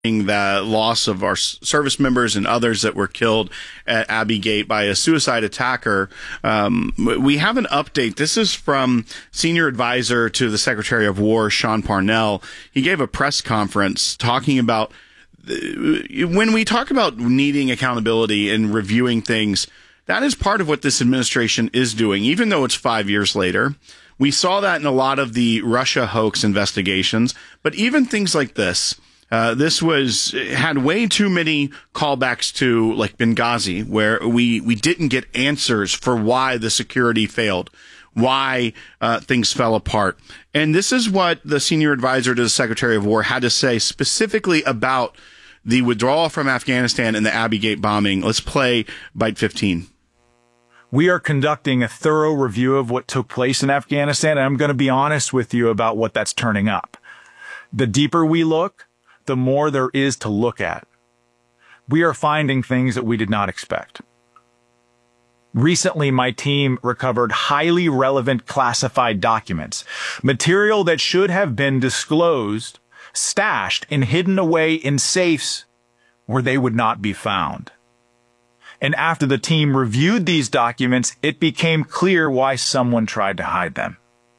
the loss of our service members and others that were killed at Abbey Gate by a suicide attacker. We have an update. This is from Senior Advisor to the Secretary of War, Sean Parnell. He gave a press conference talking about when we talk about needing accountability and reviewing things, that is part of what this administration is doing, even though it's 5 years later. We saw that in a lot of the Russia hoax investigations, but even things like this. This had way too many callbacks to like Benghazi, where we didn't get answers for why the security failed, why things fell apart. And this is what the senior advisor to the Secretary of War had to say specifically about the withdrawal from Afghanistan and the Abbey Gate bombing. Let's play Byte 15. We are conducting a thorough review of what took place in Afghanistan, and I'm going to be honest with you about what that's turning up. The deeper we look, the more there is to look at. We are finding things that we did not expect. Recently, my team recovered highly relevant classified documents, material that should have been disclosed, stashed, and hidden away in safes where they would not be found. And after the team reviewed these documents, it became clear why someone tried to hide them.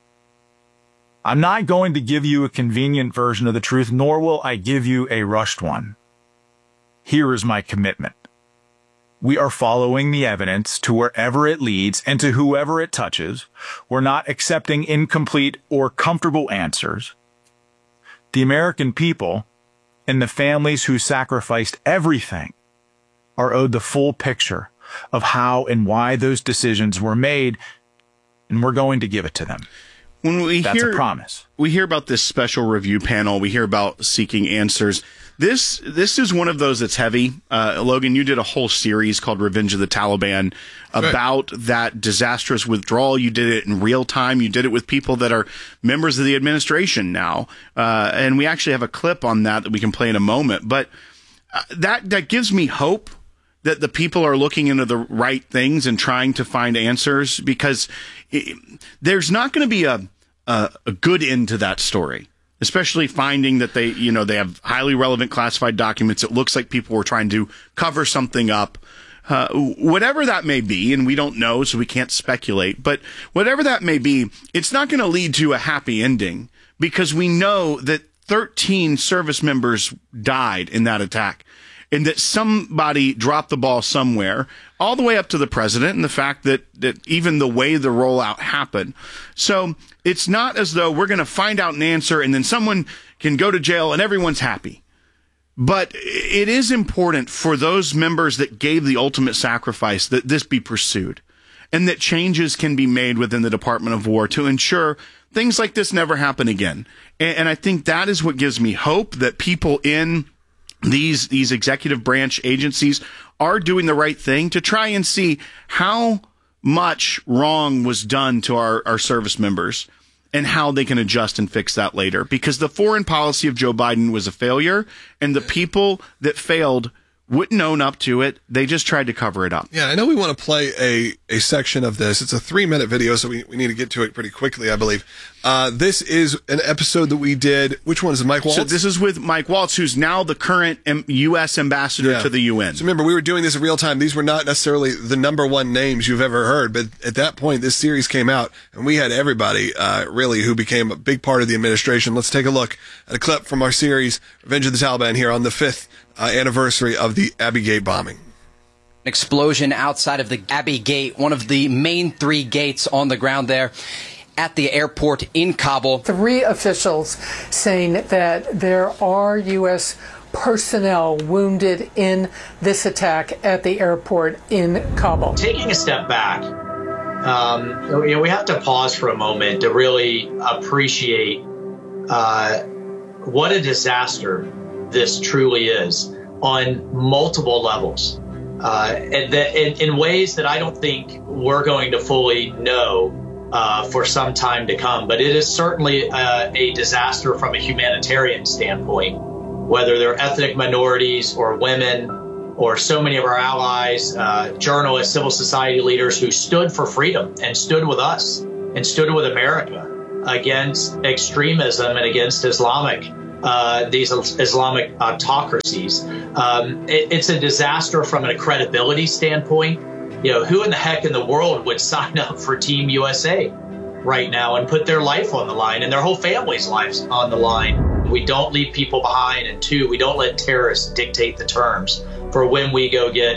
I'm not going to give you a convenient version of the truth, nor will I give you a rushed one. Here is my commitment. We are following the evidence to wherever it leads and to whoever it touches. We're not accepting incomplete or comfortable answers. The American people and the families who sacrificed everything are owed the full picture of how and why those decisions were made, and we're going to give it to them. That's a promise. We hear about this special review panel. We hear about seeking answers. This is one of those that's heavy. Logan, you did a whole series called Revenge of the Taliban about that disastrous withdrawal. You did it in real time. You did it with people that are members of the administration now. And we actually have a clip on that we can play in a moment. But that gives me hope that the people are looking into the right things and trying to find answers, because there's not going to be a good end to that story, especially finding that they have highly relevant classified documents. It looks like people were trying to cover something up, whatever that may be. And we don't know, so we can't speculate, but whatever that may be, it's not going to lead to a happy ending, because we know that 13 service members died in that attack, and that somebody dropped the ball somewhere, all the way up to the president, and the fact that even the way the rollout happened. So it's not as though we're going to find out an answer and then someone can go to jail and everyone's happy. But it is important for those members that gave the ultimate sacrifice that this be pursued, and that changes can be made within the Department of War to ensure things like this never happen again. And I think that is what gives me hope, that people in these executive branch agencies are doing the right thing to try and see how much wrong was done to our service members and how they can adjust and fix that later. Because the foreign policy of Joe Biden was a failure, and the people that failed wouldn't own up to it. They just tried to cover it up. Yeah, I know we want to play a section of this. It's a 3-minute video, so we need to get to it pretty quickly, I believe. This is an episode that we did. Which one is it, Mike Waltz? So this is with Mike Waltz, who's now the current U.S. ambassador to the UN. So remember, we were doing this in real time. These were not necessarily the number one names you've ever heard, but at that point, this series came out, and we had everybody, really, who became a big part of the administration. Let's take a look at a clip from our series, Revenge of the Taliban, here on the 5th anniversary of the Abbey Gate bombing. Explosion outside of the Abbey Gate, one of the main 3 gates on the ground there at the airport in Kabul. 3 officials saying that there are U.S. personnel wounded in this attack at the airport in Kabul. Taking a step back, we have to pause for a moment to really appreciate what a disaster this truly is on multiple levels, and in ways that I don't think we're going to fully know for some time to come. But it is certainly a disaster from a humanitarian standpoint, whether they're ethnic minorities or women or so many of our allies, journalists, civil society leaders who stood for freedom and stood with us and stood with America against extremism and against Islamic these Islamic autocracies. It's a disaster from a credibility standpoint. Who in the heck in the world would sign up for Team USA right now and put their life on the line and their whole family's lives on the line? We don't leave people behind, and two, we don't let terrorists dictate the terms for when we go get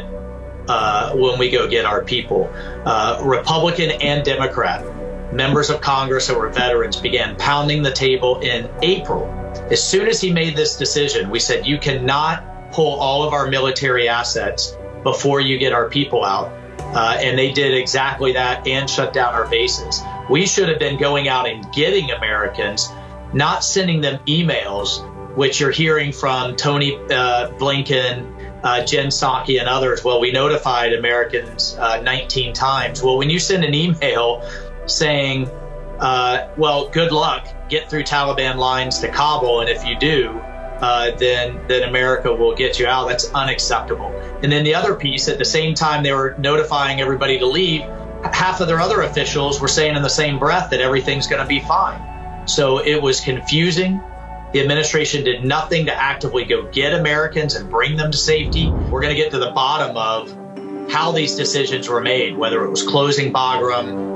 our people. Republican and Democrat members of Congress who were veterans began pounding the table in April. As soon as he made this decision, we said, you cannot pull all of our military assets before you get our people out. And they did exactly that and shut down our bases. We should have been going out and getting Americans, not sending them emails, which you're hearing from Tony Blinken, Jen Psaki, and others. Well, we notified Americans 19 times. Well, when you send an email saying, well, good luck, get through Taliban lines to Kabul, and if you do, then America will get you out. That's unacceptable. And then the other piece, at the same time they were notifying everybody to leave, half of their other officials were saying in the same breath that everything's going to be fine. So it was confusing. The administration did nothing to actively go get Americans and bring them to safety. We're going to get to the bottom of how these decisions were made, whether it was closing Bagram,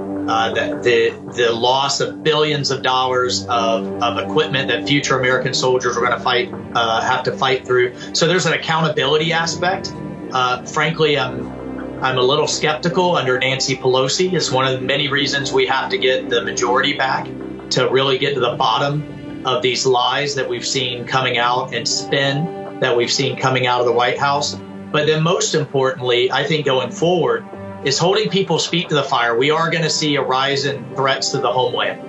the loss of billions of dollars of equipment that future American soldiers were going to have to fight through. So there's an accountability aspect. Frankly, I'm a little skeptical under Nancy Pelosi. It's one of the many reasons we have to get the majority back to really get to the bottom of these lies that we've seen coming out and spin that we've seen coming out of the White House. But then most importantly, I think going forward, is holding people's feet to the fire. We are going to see a rise in threats to the homeland.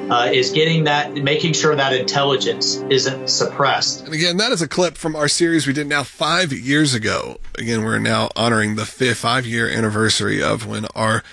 Making sure that intelligence isn't suppressed. And again, that is a clip from our series we did now 5 years ago. Again, we're now honoring the 5-year anniversary of when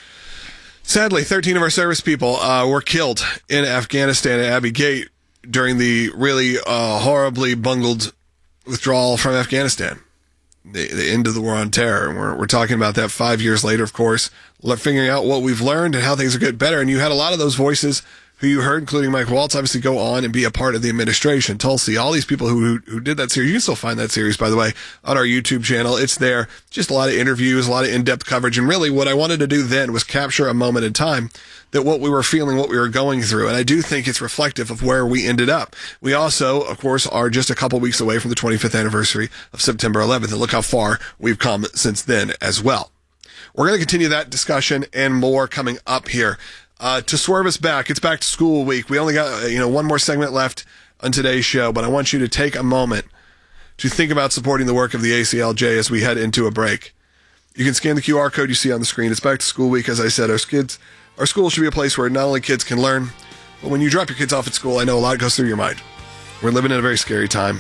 sadly, 13 of our service people were killed in Afghanistan at Abbey Gate during the really horribly bungled withdrawal from Afghanistan. The end of the war on terror. And we're talking about that 5 years later, of course, figuring out what we've learned and how things are getting better. And you had a lot of those voices who you heard, including Mike Waltz, obviously go on and be a part of the administration. Tulsi, all these people who did that series. You can still find that series, by the way, on our YouTube channel. It's there. Just a lot of interviews, a lot of in-depth coverage. And really what I wanted to do then was capture a moment in time that what we were feeling, what we were going through. And I do think it's reflective of where we ended up. We also, of course, are just a couple weeks away from the 25th anniversary of September 11th. And look how far we've come since then as well. We're going to continue that discussion and more coming up here. To swerve us back, it's back to school week. We only got, one more segment left on today's show, but I want you to take a moment to think about supporting the work of the ACLJ as we head into a break. You can scan the QR code you see on the screen. It's back to school week. As I said, our school should be a place where not only kids can learn, but when you drop your kids off at school, I know a lot goes through your mind. We're living in a very scary time.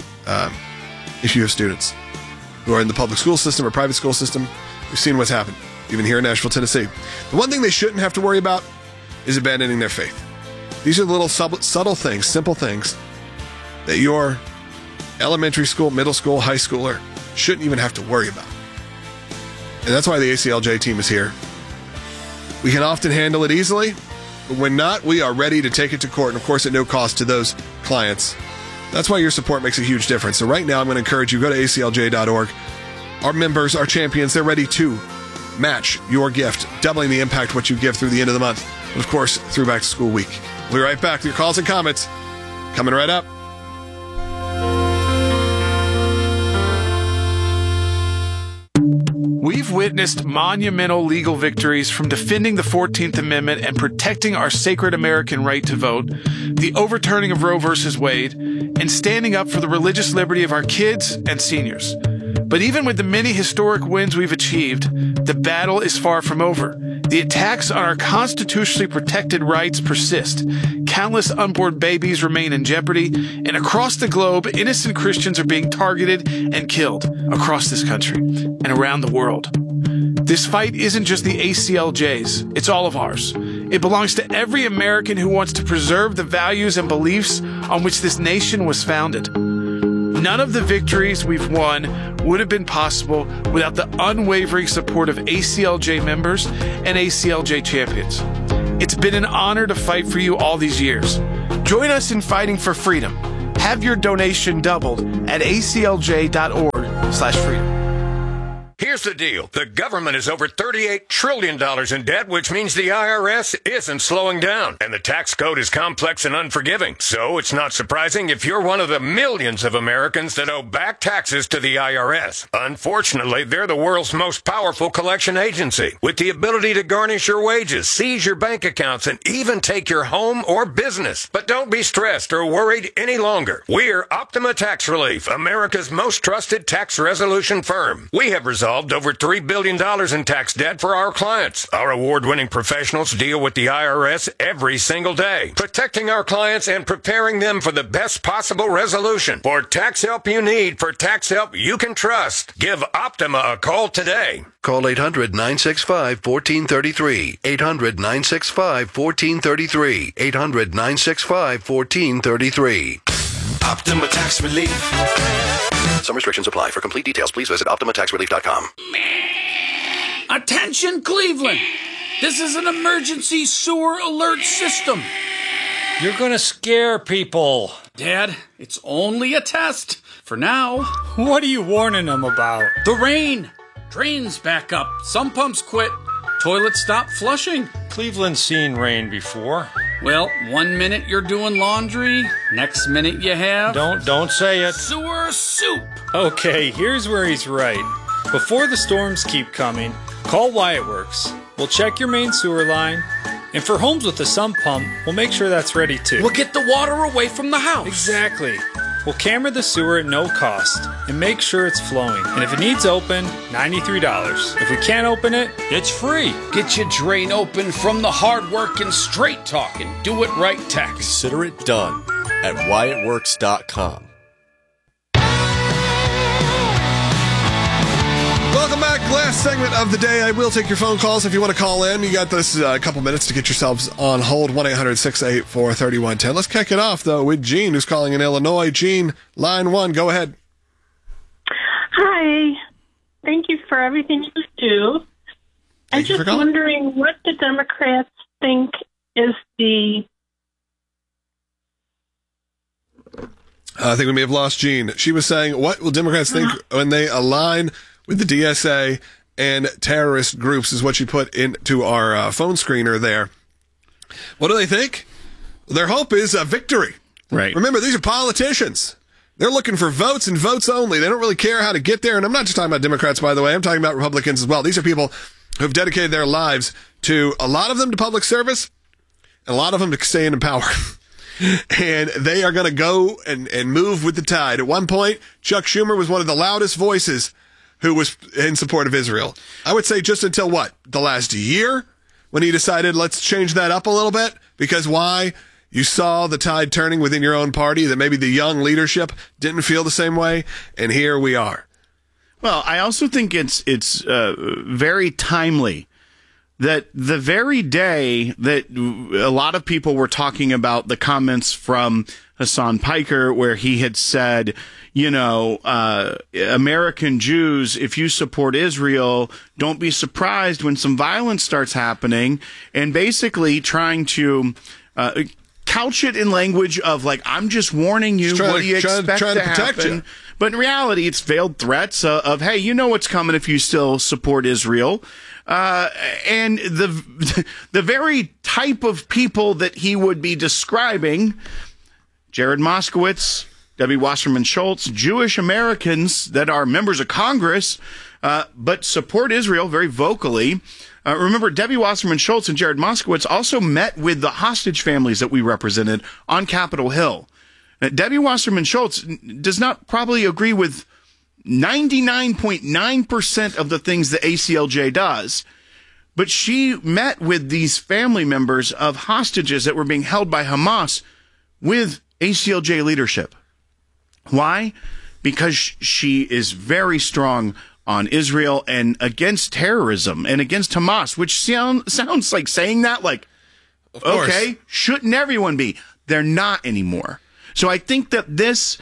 If you have students who are in the public school system or private school system, we've seen what's happened, even here in Nashville, Tennessee. The one thing they shouldn't have to worry about is abandoning their faith. These are the little subtle things, simple things that your elementary school, middle school, high schooler shouldn't even have to worry about. And that's why the ACLJ team is here. We can often handle it easily, but when not, we are ready to take it to court, and of course at no cost to those clients. That's why your support makes a huge difference. So right now I'm going to encourage you, go to aclj.org. Our members, our champions, they're ready to match your gift, doubling the impact what you give through the end of the month. And of course, through back to school week. We'll be right back with your calls and comments. Coming right up. We've witnessed monumental legal victories from defending the 14th Amendment and protecting our sacred American right to vote, the overturning of Roe v. Wade, and standing up for the religious liberty of our kids and seniors. But even with the many historic wins we've achieved, the battle is far from over. The attacks on our constitutionally protected rights persist. Countless unborn babies remain in jeopardy, and across the globe, innocent Christians are being targeted and killed across this country and around the world. This fight isn't just the ACLJ's, it's all of ours. It belongs to every American who wants to preserve the values and beliefs on which this nation was founded. None of the victories we've won would have been possible without the unwavering support of ACLJ members and ACLJ champions. It's been an honor to fight for you all these years. Join us in fighting for freedom. Have your donation doubled at aclj.org/freedom. Here's the deal. The government is over $38 trillion in debt, which means the IRS isn't slowing down. And the tax code is complex and unforgiving. So it's not surprising if you're one of the millions of Americans that owe back taxes to the IRS. Unfortunately, they're the world's most powerful collection agency, with the ability to garnish your wages, seize your bank accounts, and even take your home or business. But don't be stressed or worried any longer. We're Optima Tax Relief, America's most trusted tax resolution firm. We have resolved over $3 billion in tax debt for our clients. Our award-winning professionals deal with the IRS every single day, protecting our clients and preparing them for the best possible resolution. For tax help you need, for tax help you can trust, give Optima a call today. Call 800-965-1433. 800-965-1433. 800-965-1433. Optima Tax Relief. Some restrictions apply. For complete details, please visit OptimaTaxRelief.com. Attention, Cleveland! This is an emergency sewer alert system. You're gonna scare people. Dad, it's only a test. For now. What are you warning them about? The rain. Drains back up. Some pumps quit. Toilets stop flushing. Cleveland's seen rain before. Well, 1 minute you're doing laundry, next minute you have... Don't say it. Sewer soup. Okay, here's where he's right. Before the storms keep coming, call Wyatt Works. We'll check your main sewer line. And for homes with a sump pump, we'll make sure that's ready too. We'll get the water away from the house. Exactly. We'll camera the sewer at no cost and make sure it's flowing. And if it needs open, $93. If we can't open it, it's free. Get your drain open from the hard work and straight talking. Do it right tax. Consider it done at WyattWorks.com. Welcome back. Last segment of the day. I will take your phone calls if you want to call in. You got this couple minutes to get yourselves on hold. 1-800-684-3110. Let's kick it off, though, with Gene, who's calling in Illinois. Gene, line 1. Go ahead. Hi. Thank you for everything you do. I'm just wondering what the Democrats think is the... I think we may have lost Jean. She was saying, what will Democrats think when they align with the DSA and terrorist groups, is what she put into our phone screener there. What do they think? Their hope is a victory. Right. Remember, these are politicians. They're looking for votes and votes only. They don't really care how to get there. And I'm not just talking about Democrats, by the way. I'm talking about Republicans as well. These are people who have dedicated their lives to, a lot of them to public service, and a lot of them to staying in power. And they are going to go and move with the tide. At one point, Chuck Schumer was one of the loudest voices who was in support of Israel. I would say just until what? The last year, when he decided, let's change that up a little bit. Because why? You saw the tide turning within your own party, that maybe the young leadership didn't feel the same way. And here we are. Well, I also think it's very timely that the very day that a lot of people were talking about the comments from Hassan Piker, where he had said, American Jews, if you support Israel, don't be surprised when some violence starts happening, and basically trying to couch it in language of like, I'm just warning you, what do you expect to happen? But in reality, it's veiled threats of, hey, you know what's coming if you still support Israel. And the very type of people that he would be describing, Jared Moskowitz, Debbie Wasserman Schultz, Jewish Americans that are members of Congress, but support Israel very vocally. Remember, Debbie Wasserman Schultz and Jared Moskowitz also met with the hostage families that we represented on Capitol Hill. Debbie Wasserman Schultz does not probably agree with 99.9% of the things the ACLJ does, but she met with these family members of hostages that were being held by Hamas with ACLJ leadership. Why? Because she is very strong on Israel and against terrorism and against Hamas, which sounds like saying that like, okay, shouldn't everyone be? They're not anymore. So I think that this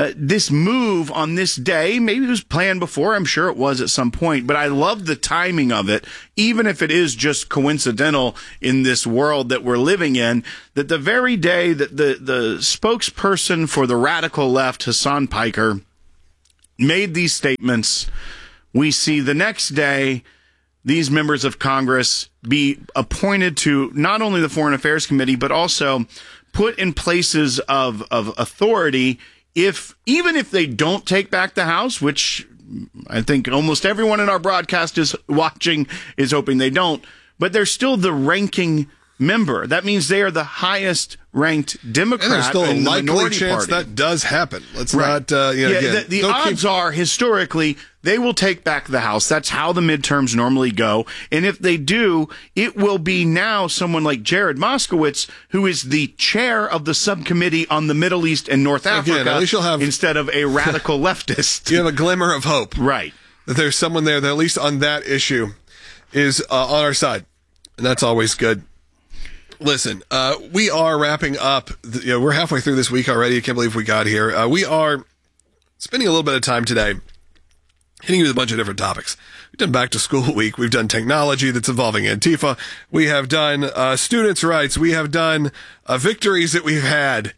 move on this day, maybe it was planned before. I'm sure it was at some point, but I love the timing of it, even if it is just coincidental in this world that we're living in, that the very day that the spokesperson for the radical left, Hassan Piker, made these statements, we see the next day these members of Congress be appointed to not only the Foreign Affairs Committee, but also put in places of authority, even if they don't take back the House, which I think almost everyone in our broadcast is watching is hoping they don't, but they're still the ranking member. That means they are the highest ranked Democrat. And there's still a in the likely minority chance party. that does happen. Let's Right. not, again, the odds are historically they will take back the House. That's how the midterms normally go. And if they do, it will be now someone like Jared Moskowitz, who is the chair of the subcommittee on the Middle East and North Africa, at least you'll have, instead of a radical leftist. You have a glimmer of hope. Right. That there's someone there that at least on that issue is on our side. And that's always good. Listen, we are wrapping up. We're halfway through this week already. I can't believe we got here. We are spending a little bit of time today hitting you with a bunch of different topics. We've done back to school week. We've done technology that's involving Antifa. We have done students' rights. We have done victories that we've had.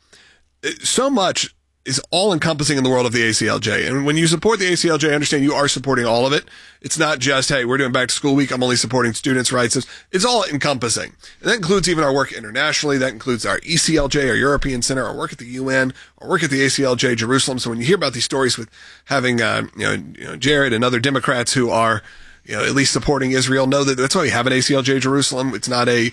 So much is all encompassing in the world of the ACLJ. And when you support the ACLJ, I understand you are supporting all of it. It's not just, hey, we're doing back to school week, I'm only supporting students' rights. It's all encompassing. And that includes even our work internationally. That includes our ECLJ, our European Center, our work at the UN, our work at the ACLJ Jerusalem. So when you hear about these stories with having, Jared and other Democrats who are, at least supporting Israel, know that that's why we have an ACLJ Jerusalem. It's not a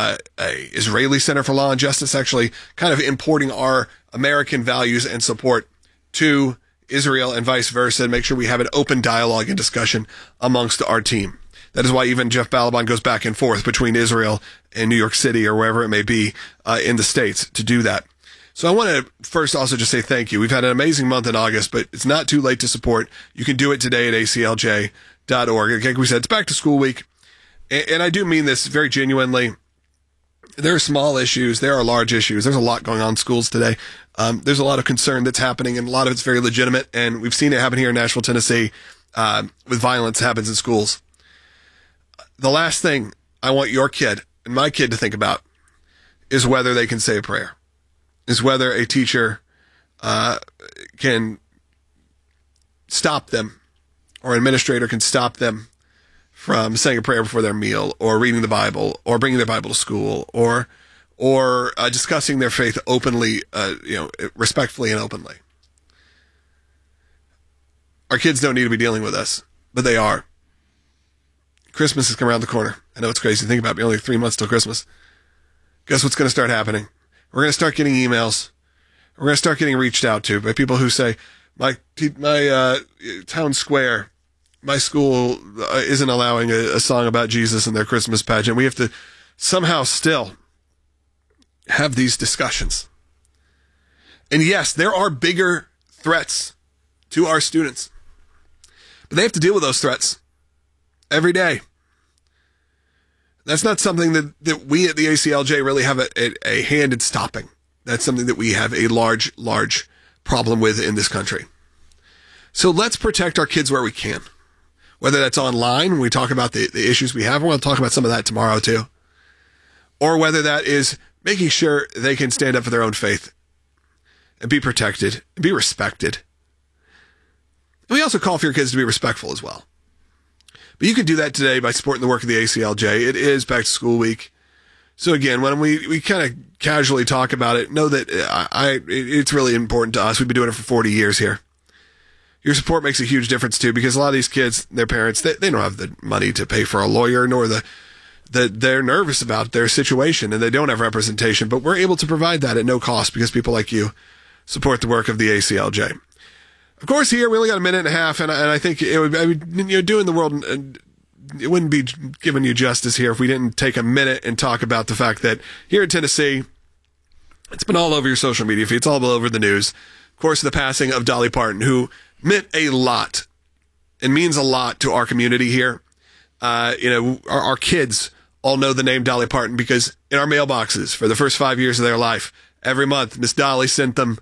Israeli Center for Law and Justice, actually kind of importing our American values and support to Israel and vice versa, and make sure we have an open dialogue and discussion amongst our team. That is why even Jeff Balaban goes back and forth between Israel and New York City or wherever it may be in the States to do that. So I want to first also just say thank you. We've had an amazing month in August, but it's not too late to support. You can do it today at aclj.org. Like we said, it's back to school week. And I do mean this very genuinely. There are small issues. There are large issues. There's a lot going on in schools today. There's a lot of concern that's happening, and a lot of it's very legitimate. And we've seen it happen here in Nashville, Tennessee, with violence happens in schools. The last thing I want your kid and my kid to think about is whether they can say a prayer, is whether a teacher can stop them, or an administrator can stop them from saying a prayer before their meal, or reading the Bible, or bringing their Bible to school, or discussing their faith openly, respectfully and openly. Our kids don't need to be dealing with us, but they are. Christmas is coming around the corner. I know it's crazy to think about, but only 3 months till Christmas. Guess what's going to start happening? We're going to start getting emails. We're going to start getting reached out to by people who say, my town square, my school isn't allowing a song about Jesus in their Christmas pageant. We have to somehow still have these discussions. And yes, there are bigger threats to our students, but they have to deal with those threats every day. That's not something that we at the ACLJ really have a hand in stopping. That's something that we have a large problem with in this country. So let's protect our kids where we can. Whether that's online, when we talk about the issues we have, and we'll talk about some of that tomorrow too. Or whether that is making sure they can stand up for their own faith and be protected and be respected. We also call for your kids to be respectful as well. But you can do that today by supporting the work of the ACLJ. It is back to school week. So again, when we kind of casually talk about it, know that it's really important to us. We've been doing it for 40 years here. Your support makes a huge difference too, because a lot of these kids, their parents, they don't have the money to pay for a lawyer, nor they're nervous about their situation, and they don't have representation. But we're able to provide that at no cost because people like you support the work of the ACLJ. Of course, here we only got a minute and a half, and I think it would, doing the world, it wouldn't be giving you justice here if we didn't take a minute and talk about the fact that here in Tennessee, it's been all over your social media feed, it's all over the news. Of course, the passing of Dolly Parton, who meant a lot and means a lot to our community here. Our kids all know the name Dolly Parton because in our mailboxes for the first 5 years of their life, every month, Miss Dolly sent them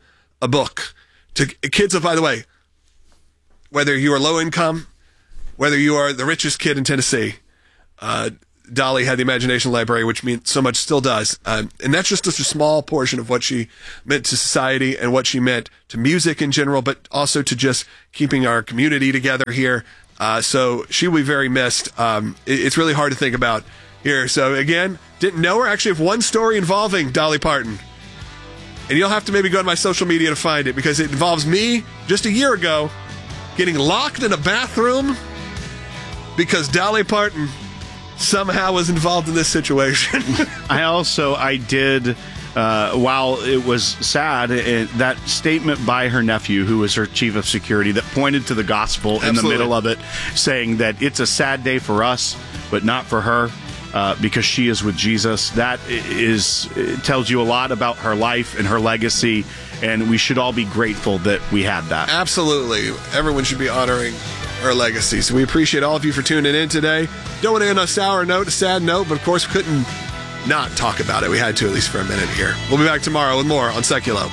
a book to kids. By the way, whether you are low income, whether you are the richest kid in Tennessee, Dolly had the Imagination Library, which means so much, still does. And that's just a small portion of what she meant to society and what she meant to music in general, but also to just keeping our community together here. So she will be very missed. It's really hard to think about here. So again, didn't know her. Actually have one story involving Dolly Parton. And you'll have to maybe go to my social media to find it, because it involves me just a year ago getting locked in a bathroom because Dolly Parton somehow was involved in this situation. I did, while it was sad, that statement by her nephew, who was her chief of security, that pointed to the gospel in the middle of it, saying that it's a sad day for us, but not for her, because she is with Jesus. That it tells you a lot about her life and her legacy, and we should all be grateful that we had that. Absolutely. Everyone should be honoring her legacy. So we appreciate all of you for tuning in today. Don't want to end on a sour note, a sad note, but of course we couldn't not talk about it. We had to, at least for a minute here. We'll be back tomorrow with more on Seculo.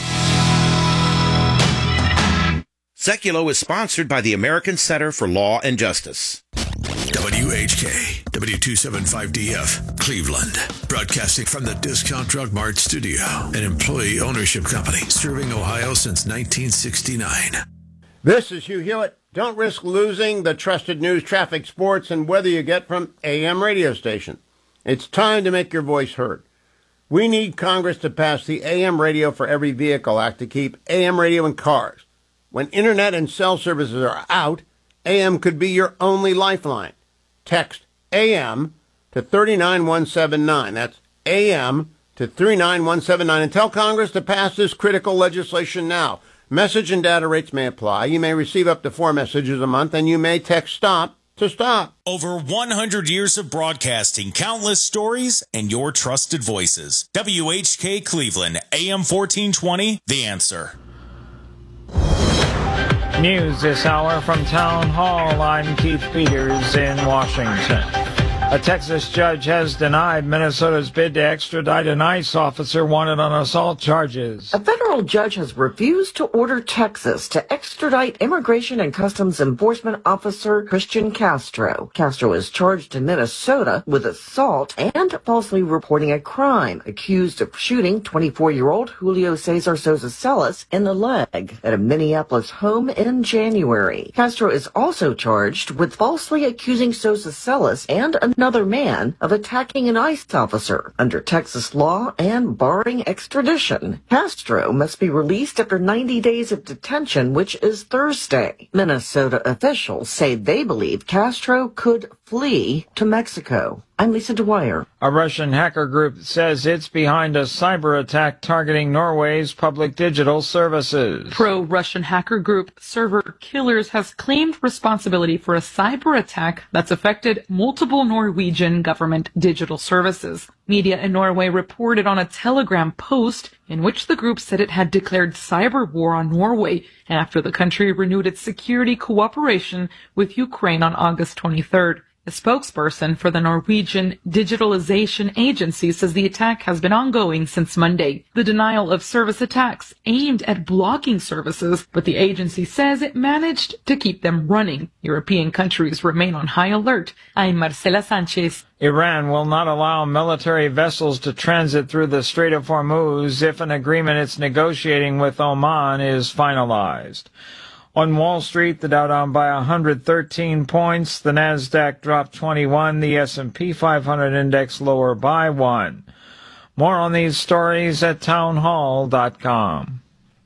Seculo is sponsored by the American Center for Law and Justice. WHK, W275DF, Cleveland. Broadcasting from the Discount Drug Mart studio, an employee ownership company serving Ohio since 1969. This is Hugh Hewitt. Don't risk losing the trusted news, traffic, sports, and weather you get from AM radio station. It's time to make your voice heard. We need Congress to pass the AM Radio for Every Vehicle Act to keep AM radio in cars. When internet and cell services are out, AM could be your only lifeline. Text AM to 39179. That's AM to 39179. And tell Congress to pass this critical legislation now. Message and data rates may apply. You may receive up to 4 messages a month, and you may text STOP to stop. Over 100 years of broadcasting, countless stories, and your trusted voices. WHK Cleveland, AM 1420, The Answer. News this hour from Town Hall. I'm Keith Peters in Washington. A Texas judge has denied Minnesota's bid to extradite an ICE officer wanted on assault charges. A federal judge has refused to order Texas to extradite Immigration and Customs Enforcement Officer Christian Castro. Castro is charged in Minnesota with assault and falsely reporting a crime, accused of shooting 24-year-old Julio Cesar Sosa Celis in the leg at a Minneapolis home in January. Castro is also charged with falsely accusing Sosa Celis and another man of attacking an ICE officer under Texas law and barring extradition. Castro must be released after 90 days of detention, which is Thursday. Minnesota officials say they believe Castro could flee to Mexico. I'm Lisa Dwyer. A Russian hacker group says it's behind a cyber attack targeting Norway's public digital services. Pro-Russian hacker group Server Killers has claimed responsibility for a cyber attack that's affected multiple Norwegian government digital services. Media in Norway reported on a Telegram post in which the group said it had declared cyber war on Norway after the country renewed its security cooperation with Ukraine on August 23rd. A spokesperson for the Norwegian Digitalization Agency says the attack has been ongoing since Monday. The denial of service attacks aimed at blocking services, but the agency says it managed to keep them running. European countries remain on high alert. I'm Marcela Sanchez. Iran will not allow military vessels to transit through the Strait of Hormuz if an agreement it's negotiating with Oman is finalized. On Wall Street, the Dow down by 113 points, the Nasdaq dropped 21, the S&P 500 index lower by 1. More on these stories at townhall.com.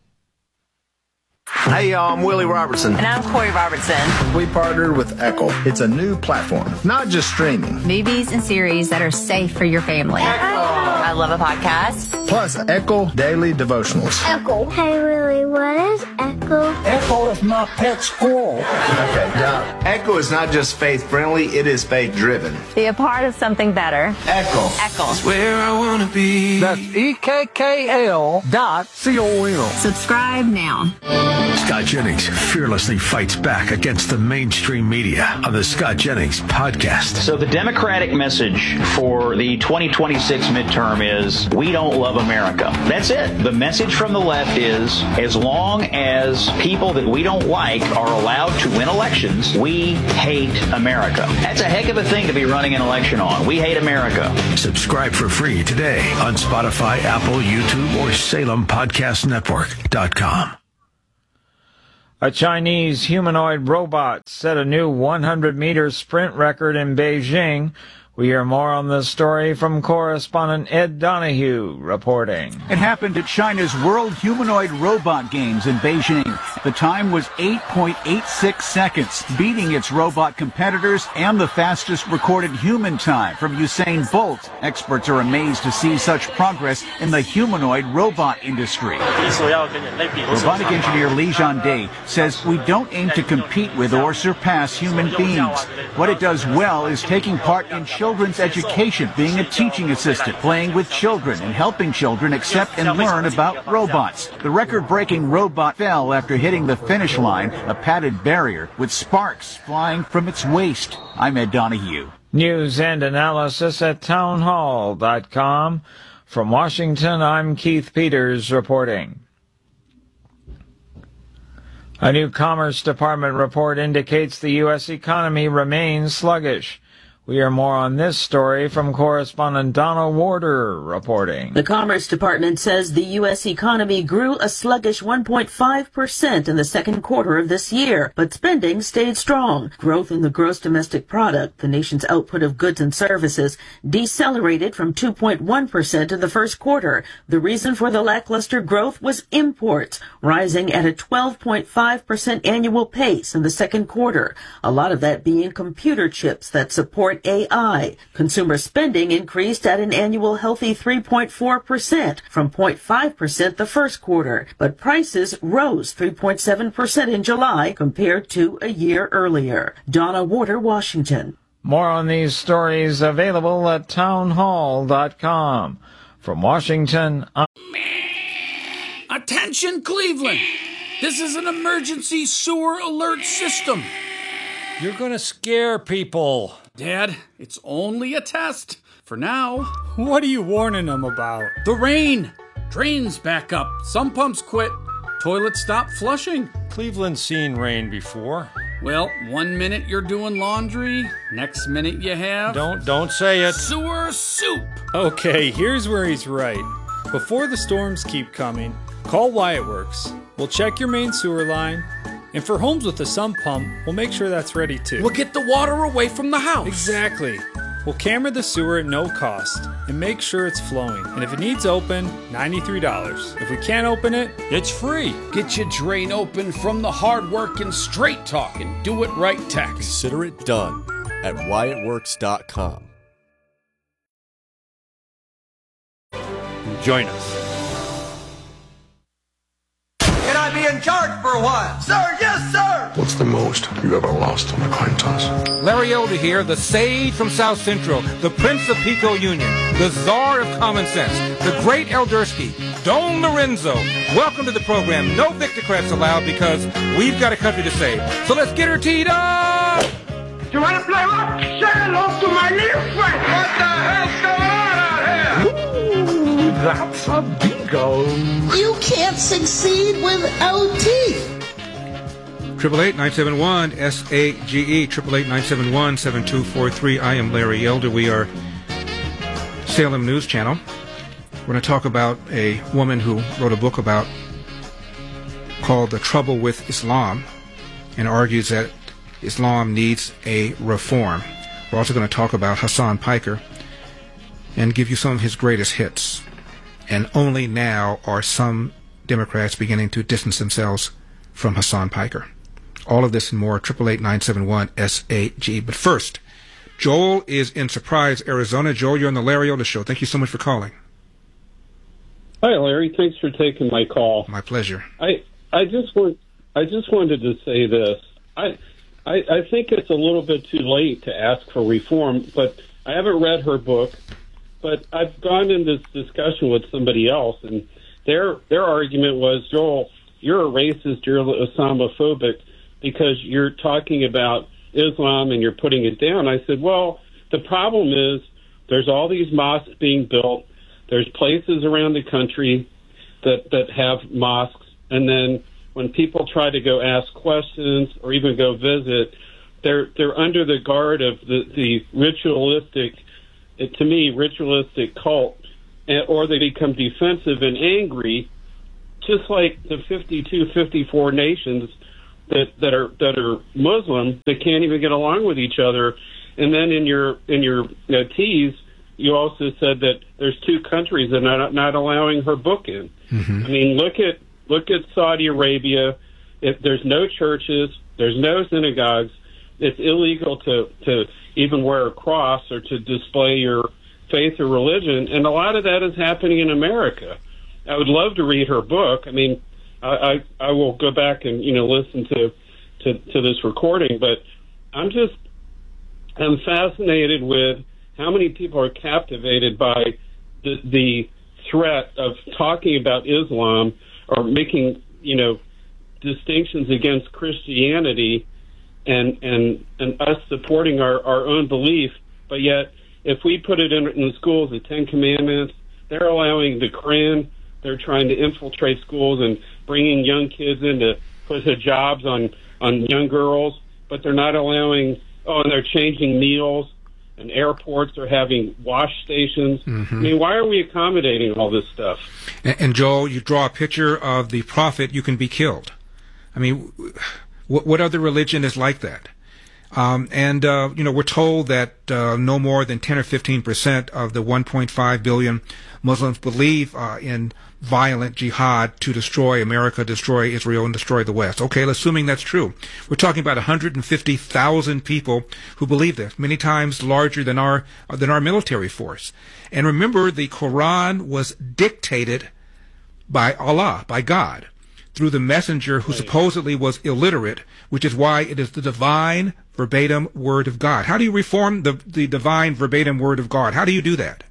Hey y'all, I'm Willie Robertson. And I'm Corey Robertson. We partnered with Echo. It's a new platform, not just streaming. Movies and series that are safe for your family. Echo. I love a podcast. Plus Echo Daily Devotionals. Echo. Hey Willie, what is Echo? Echo is my pet squirrel. Okay, now Echo is not just faith-friendly, it is faith-driven. Be a part of something better. Echo. Echo. It's where I want to be. That's EKKL.com. Subscribe now. Scott Jennings fearlessly fights back against the mainstream media on the Scott Jennings podcast. So the Democratic message for the 2026 midterm is, we don't love America. That's it. The message from the left is, as long as people that we don't like are allowed to win elections, we hate America. That's a heck of a thing to be running an election on. We hate America. Subscribe for free today on Spotify, Apple, YouTube, or SalemPodcastNetwork.com. A Chinese humanoid robot set a new 100-meter sprint record in Beijing. We hear more on this story from correspondent Ed Donahue reporting. It happened at China's World Humanoid Robot Games in Beijing. The time was 8.86 seconds, beating its robot competitors and the fastest recorded human time from Usain Bolt. Experts are amazed to see such progress in the humanoid robot industry. Robotic engineer Li Zhande says we don't aim to compete with or surpass human beings. What it does well is taking part in children's education, being a teaching assistant, playing with children, and helping children accept and learn about robots. The record-breaking robot fell after hitting the finish line, a padded barrier, with sparks flying from its waist. I'm Ed Donahue. News and analysis at townhall.com. From Washington, I'm Keith Peters reporting. A new Commerce Department report indicates the U.S. economy remains sluggish. We hear more on this story from correspondent Donna Warder reporting. The Commerce Department says the U.S. economy grew a sluggish 1.5% in the second quarter of this year, but spending stayed strong. Growth in the gross domestic product, the nation's output of goods and services, decelerated from 2.1% in the first quarter. The reason for the lackluster growth was imports, rising at a 12.5% annual pace in the second quarter. A lot of that being computer chips that support AI. Consumer spending increased at an annual healthy 3.4% from 0.5% the first quarter, but prices rose 3.7% in July compared to a year earlier. Donna Warder, Washington. More on these stories available at townhall.com. From Washington, Attention, Cleveland! This is an emergency sewer alert system. You're gonna scare people. Dad, it's only a test. For now. What are you warning them about? The rain. Drains back up. Some pumps quit. Toilets stop flushing. Cleveland's seen rain before. Well, 1 minute you're doing laundry, next minute you have... Don't say it. Sewer soup. Okay, here's where he's right. Before the storms keep coming, call Wyatt Works. We'll check your main sewer line. And for homes with a sump pump, we'll make sure that's ready too. We'll get the water away from the house. Exactly. We'll camera the sewer at no cost and make sure it's flowing. And if it needs open, $93. If we can't open it, it's free. Get your drain open from the hard work and straight talking. Do it right tech. Consider it done at WyattWorks.com. Join us. Can I be in charge for a while? Sir, yes, sir! What's the most you ever lost on a coin toss? Larry Elder here, the sage from South Central, the Prince of Pico Union, the Czar of Common Sense, the great Eldersky, Don Lorenzo. Welcome to the program. No Victocrats allowed because we've got a country to save. So let's get her teed up! You want to play rock? Say hello to my little friend! What the hell's going on out here? Ooh, that's a bingo. You can't succeed without teeth. 888-971-SAGE, 888-971-7243. I am Larry Elder. We are Salem News Channel. We're going to talk about a woman who wrote a book called The Trouble with Islam and argues that Islam needs a reform. We're also going to talk about Hasan Piker and give you some of his greatest hits. And only now are some Democrats beginning to distance themselves from Hasan Piker. All of this and more, 888-971-SAG. But first, Joel is in Surprise, Arizona. Joel, you're on the Larry Elder Show. Thank you so much for calling. Hi, Larry. Thanks for taking my call. My pleasure. I just wanted to say this. I think it's a little bit too late to ask for reform, but I haven't read her book. But I've gone into this discussion with somebody else, and their argument was, Joel, you're a racist, you're Islamophobic, because you're talking about Islam and you're putting it down. I said, well, the problem is there's all these mosques being built. there's places around the country that have mosques, and then when people try to go ask questions or even go visit, they're under the guard of the ritualistic, to me, ritualistic cult, or they become defensive and angry, just like the 54 nations that are Muslim that can't even get along with each other. And then in your tease, you also said that there's 2 countries that are not allowing her book in. Mm-hmm. I mean, look at Saudi Arabia. If there's no churches, there's no synagogues. It's illegal to even wear a cross or to display your faith or religion, and a lot of that is happening in America. I would love to read her book. I mean, I will go back and listen to this recording, but I'm fascinated with how many people are captivated by the threat of talking about Islam or making distinctions against Christianity and us supporting our own belief, but yet if we put it in the schools, the 10 Commandments, they're allowing the Quran. They're trying to infiltrate schools and bringing young kids in to put hijabs on young girls, but they're not allowing, and they're changing meals, and airports are having wash stations. Mm-hmm. I mean, why are we accommodating all this stuff? And Joel, you draw a picture of the prophet, you can be killed. I mean, what other religion is like that? We're told that no more than 10 or 15% of the 1.5 billion Muslims believe in violent jihad to destroy America, destroy Israel, and destroy the West. Okay, assuming that's true. We're talking about 150,000 people who believe this, many times larger than our military force. And remember, the Quran was dictated by Allah, by God, through the messenger who supposedly was illiterate, which is why it is the divine verbatim word of God. How do you reform the divine verbatim word of God? How do you do that?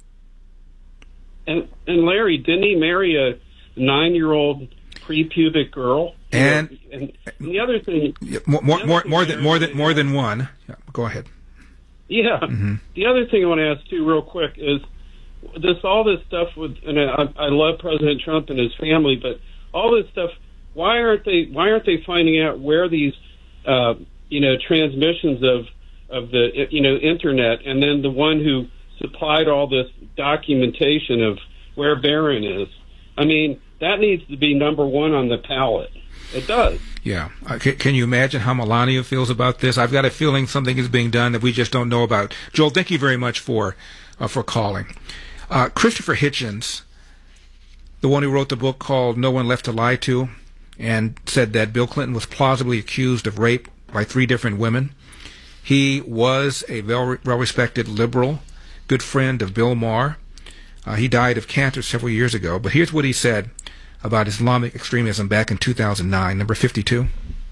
And Larry, didn't he marry a 9-year-old pre-pubic girl? And the other thing, more than one. Yeah, go ahead. Yeah. Mm-hmm. The other thing I want to ask too, real quick, is all this stuff with. And I love President Trump and his family, but all this stuff. Why aren't they finding out where these transmissions of the internet, and then the one who supplied all this documentation of where Barron is? I mean, that needs to be number one on the palette. It does. Yeah. Can you imagine how Melania feels about this? I've got a feeling something is being done that we just don't know about. Joel, thank you very much for calling. Christopher Hitchens, the one who wrote the book called No One Left to Lie To, and said that Bill Clinton was plausibly accused of rape by 3 different women. He was a well-respected liberal, good friend of Bill Maher. He died of cancer several years ago, but here's what he said about Islamic extremism back in 2009, number 52.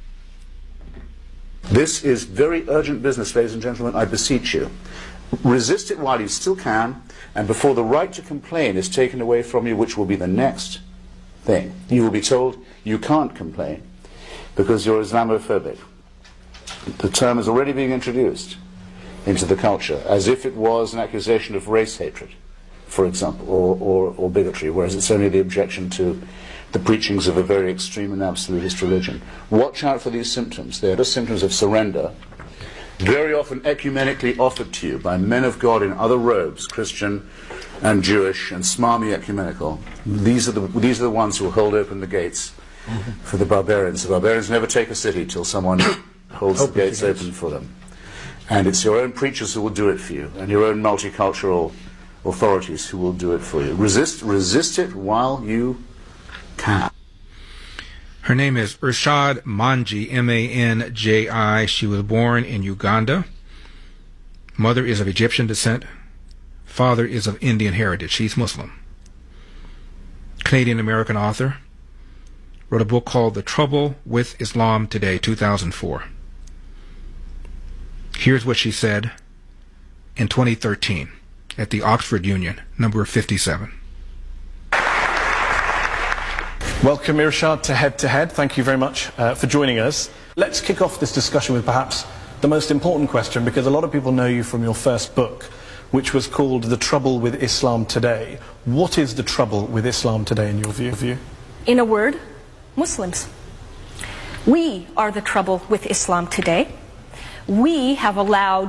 This is very urgent business, ladies and gentlemen. I beseech you. Resist it while you still can, and before the right to complain is taken away from you, which will be the next thing. You will be told you can't complain because you're Islamophobic. The term is already being introduced into the culture as if it was an accusation of race hatred, for example, or bigotry, whereas it's only the objection to the preachings of a very extreme and absolutist religion. Watch out for these symptoms. They are just symptoms of surrender, very often ecumenically offered to you by men of God in other robes, Christian and Jewish and smarmy ecumenical. These are the ones who will hold open the gates for the barbarians. The barbarians never take a city till someone holds the gates open for them. And it's your own preachers who will do it for you, and your own multicultural authorities who will do it for you. Resist it while you can. Her name is Urshad Manji, M-A-N-J-I. She was born in Uganda. Mother is of Egyptian descent. Father is of Indian heritage. She's Muslim. Canadian-American author. Wrote a book called The Trouble with Islam Today, 2004. Here's what she said in 2013 at the Oxford Union, number 57. Welcome, Irshad, to Head to Head. Thank you very much for joining us. Let's kick off this discussion with perhaps the most important question, because a lot of people know you from your first book, which was called The Trouble with Islam Today. What is the trouble with Islam today in your view? In a word, Muslims. We are the trouble with Islam today. We have allowed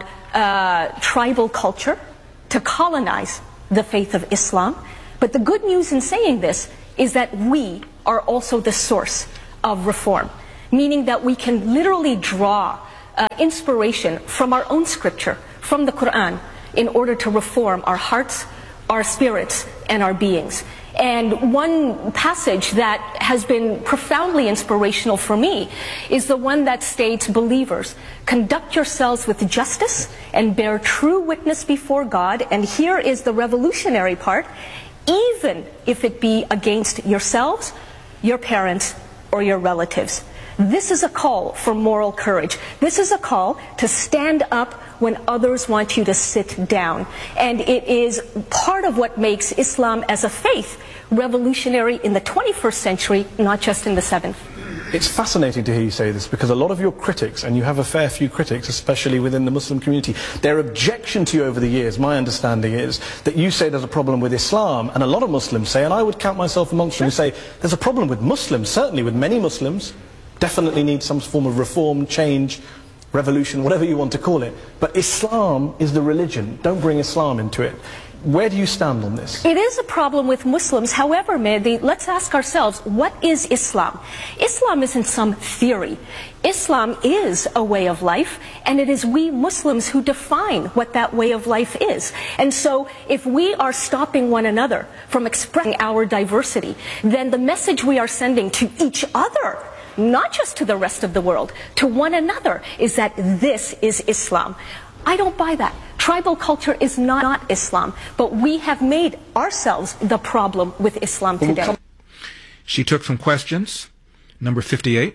tribal culture to colonize the faith of Islam. But the good news in saying this is that we are also the source of reform, meaning that we can literally draw inspiration from our own scripture, from the Quran, in order to reform our hearts, our spirits, and our beings. And one passage that has been profoundly inspirational for me is the one that states, believers, conduct yourselves with justice and bear true witness before God. And here is the revolutionary part, even if it be against yourselves, your parents, or your relatives. This is a call for moral courage. This is a call to stand up when others want you to sit down. And it is part of what makes Islam as a faith revolutionary in the 21st century, not just in the 7th. It's fascinating to hear you say this, because a lot of your critics, and you have a fair few critics, especially within the Muslim community, their objection to you over the years, my understanding is that you say there's a problem with Islam, and a lot of Muslims say, and I would count myself amongst them, who say there's a problem with Muslims, certainly with many Muslims, definitely need some form of reform, change, revolution, whatever you want to call it. But Islam is the religion. Don't bring Islam into it. Where do you stand on this? It is a problem with Muslims. However, Mehdi, let's ask ourselves, what is Islam? Islam isn't some theory. Islam is a way of life, and it is we Muslims who define what that way of life is. And so, if we are stopping one another from expressing our diversity, then the message we are sending to each other, not just to the rest of the world, to one another, is that this is Islam. I don't buy that. Tribal culture is not Islam, but we have made ourselves the problem with Islam today. She took some questions. Number 58.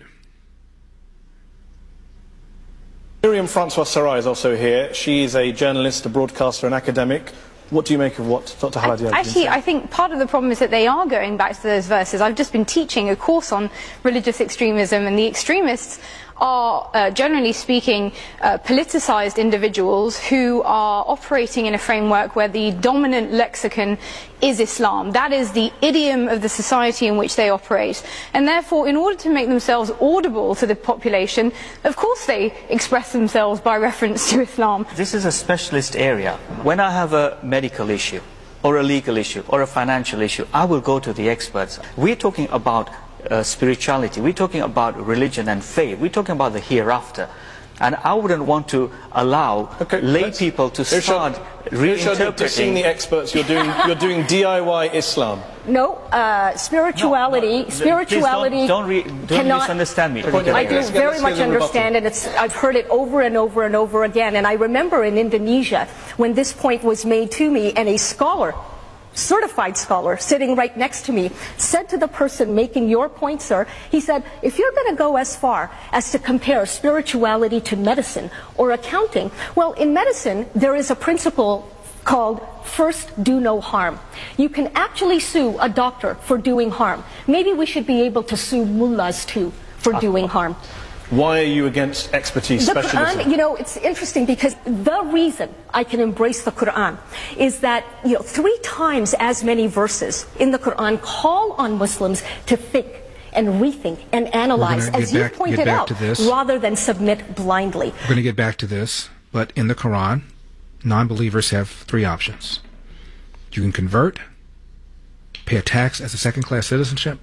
Miriam Francois Sarai is also here. She is a journalist, a broadcaster, an academic. What do you make of what Dr. Haladi has Actually, I think part of the problem is that they are going back to those verses. I've just been teaching a course on religious extremism, and the extremists are, generally speaking, politicized individuals who are operating in a framework where the dominant lexicon is Islam. That is the idiom of the society in which they operate. And therefore, in order to make themselves audible to the population, of course they express themselves by reference to Islam. This is a specialist area. When I have a medical issue, or a legal issue, or a financial issue, I will go to the experts. We're talking about spirituality, we're talking about religion and faith, we're talking about the hereafter. And I wouldn't want to allow lay people to start reinterpreting. You're seeing the experts, you're doing DIY Islam. No, spirituality don't cannot misunderstand me. I do very much understand, and I've heard it over and over and over again. And I remember in Indonesia when this point was made to me, and a scholar, certified scholar, sitting right next to me, said to the person making your point, sir, he said, if you're going to go as far as to compare spirituality to medicine or accounting, well, in medicine, there is a principle called first do no harm. You can actually sue a doctor for doing harm. Maybe we should be able to sue mullahs too for doing harm. Why are you against expertise specialism? The Quran, you know, it's interesting because the reason I can embrace the Quran is that, 3 times as many verses in the Quran call on Muslims to think and rethink and analyze, as you pointed out, rather than submit blindly. We're going to get back to this, but in the Quran, non-believers have 3 options. You can convert, pay a tax as a second-class citizen,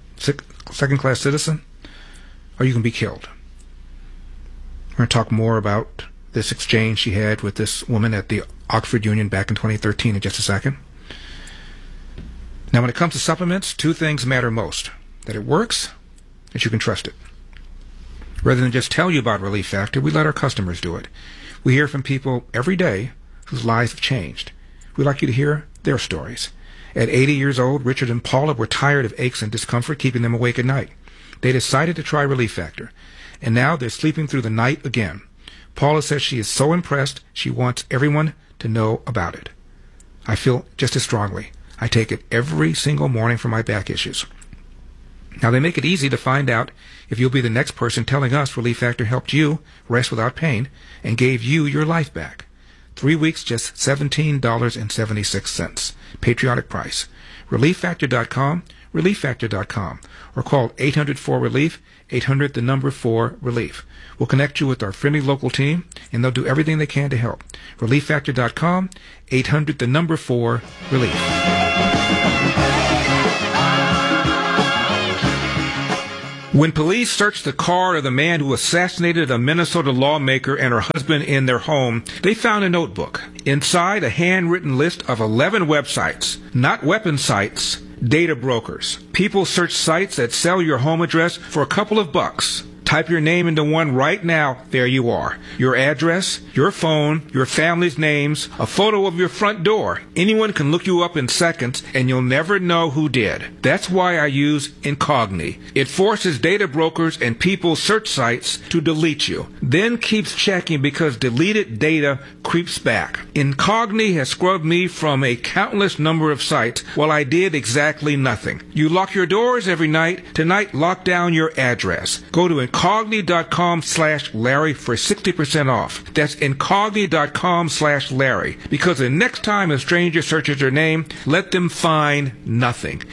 or you can be killed. We're going to talk more about this exchange she had with this woman at the Oxford Union back in 2013 in just a second. Now, when it comes to supplements, 2 things matter most: that it works, that you can trust it. Rather than just tell you about Relief Factor, we let our customers do it. We hear from people every day whose lives have changed. We'd like you to hear their stories. At 80 years old, Richard and Paula were tired of aches and discomfort keeping them awake at night. They decided to try Relief Factor, and now they're sleeping through the night again. Paula says she is so impressed, she wants everyone to know about it. I feel just as strongly. I take it every single morning for my back issues. Now, they make it easy to find out if you'll be the next person telling us Relief Factor helped you rest without pain and gave you your life back. 3 weeks, just $17.76. Patriotic price. ReliefFactor.com, ReliefFactor.com, or call 800-4-RELIEF, 800-4-RELIEF. We'll connect you with our friendly local team, and they'll do everything they can to help. ReliefFactor.com, 800-4-RELIEF. When police searched the car of the man who assassinated a Minnesota lawmaker and her husband in their home, they found a notebook. Inside, a handwritten list of 11 websites, not weapon sites, data brokers. People search sites that sell your home address for a couple of bucks. Type your name into one right now. There you are. Your address, your phone, your family's names, a photo of your front door. Anyone can look you up in seconds, and you'll never know who did. That's why I use Incogni. It forces data brokers and people's search sites to delete you, then keeps checking because deleted data creeps back. Incogni has scrubbed me from a countless number of sites while I did exactly nothing. You lock your doors every night. Tonight, lock down your address. Go to Incogni.com/Larry for 60% off. That's Incogni.com/Larry. Because the next time a stranger searches your name, let them find nothing.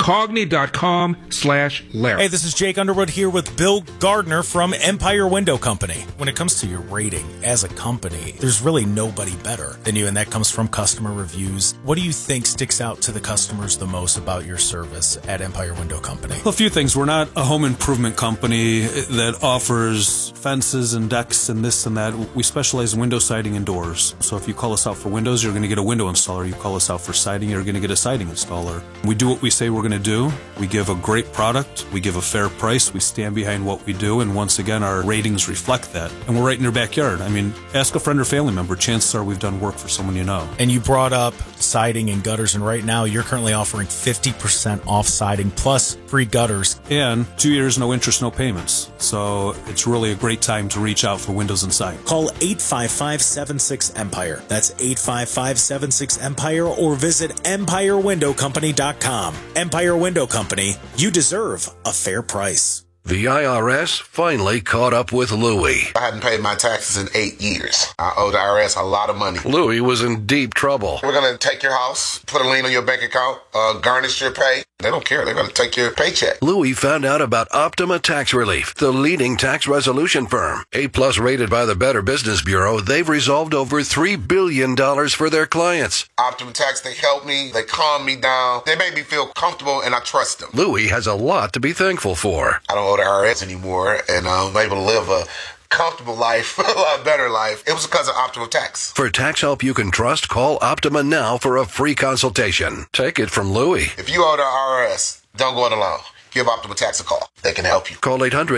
Incogni.com/Larry. Hey, this is Jake Underwood here with Bill Gardner from Empire Window Company. When it comes to your rating as a company, there's really nobody better than you, and that comes from customer reviews. What do you think sticks out to the customers the most about your service at Empire Window Company? Well, a few things. We're not a home improvement company that offers fences and decks and this and that. We specialize in window siding and doors. So if you call us out for windows, you're going to get a window installer. You call us out for siding, you're going to get a siding installer. We do what we say we're going to do. We give a great product. We give a fair price. We stand behind what we do. And once again, our ratings reflect that. And we're right in your backyard. I mean, ask a friend or family member. Chances are we've done work for someone you know. And you brought up siding and gutters, and right now you're currently offering 50% off siding plus free gutters. And 2 years, no interest, no payments. So it's really a great time to reach out for windows and siding. Call 855-76-EMPIRE. That's 855-76-EMPIRE, or visit EmpireWindowCompany.com. Empire Window Company. You deserve a fair price. The IRS finally caught up with Louie. I hadn't paid my taxes in 8 years. I owe the IRS a lot of money. Louie was in deep trouble. We're going to take your house, put a lien on your bank account, garnish your pay. They don't care. They're going to take your paycheck. Louie found out about Optima Tax Relief, the leading tax resolution firm. A-plus rated by the Better Business Bureau, they've resolved over $3 billion for their clients. Optima Tax, they help me. They calm me down. They make me feel comfortable, and I trust them. Louie has a lot to be thankful for. I don't owe the IRS anymore, and I'm able to live a comfortable life, a lot better life. It was because of Optima Tax. For tax help you can trust, call Optima now for a free consultation. Take it from Louie. If you owe the IRS, don't go it alone. Give Optima Tax a call. They can help you. Call